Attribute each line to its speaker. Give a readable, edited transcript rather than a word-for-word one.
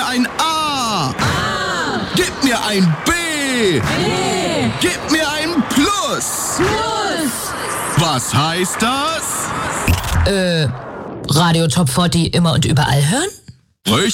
Speaker 1: ein A.
Speaker 2: A.
Speaker 1: Gib mir ein B.
Speaker 2: B.
Speaker 1: Gib mir ein Plus.
Speaker 2: Plus.
Speaker 1: Was heißt das?
Speaker 2: Radio Top 40 immer und überall hören?